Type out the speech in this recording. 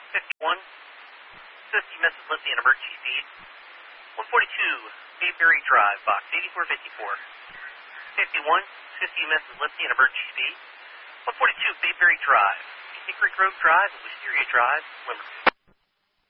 51, 50 Mrs. Lindsay in emergency feed. 142, Bayberry Drive, box 8454. 51, 50 Mrs. Lindsay in emergency feed. 142, Bayberry Drive, Hickory Grove Drive, and Wisteria Drive, Limerick.